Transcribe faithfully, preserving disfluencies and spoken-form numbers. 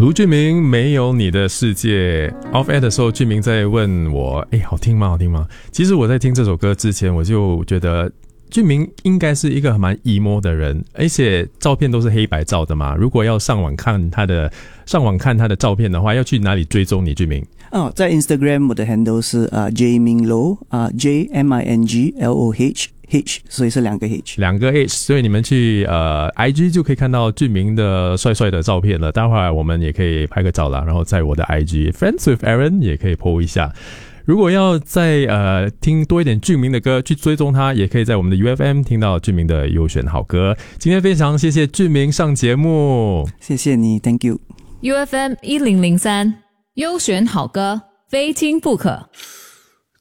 卢俊明没有你的世界 Off Air 的时候，俊明在问我，哎，好听吗？好听吗？其实我在听这首歌之前，我就觉得俊明应该是一个蛮 emo 的人，而且照片都是黑白照的嘛。如果要上网看他的上网看他的照片的话，要去哪里追踪你，俊明？ 哦，在 Instagram 我的 handle 是啊、uh, jminglo 啊、uh, J M I N G L O H H， 所以是两个 H， 两个 H， 所以你们去呃 I G 就可以看到俊明的帅帅的照片了。待会儿我们也可以拍个照啦，然后在我的 I G Friends with Aaron 也可以 po 一下。如果要再呃听多一点俊明的歌，去追踪他，也可以在我们的 U F M 听到俊明的优选好歌。今天非常谢谢俊明上节目， 谢谢你 ，Thank you。 U F M 一零零三优选好歌，非听不可。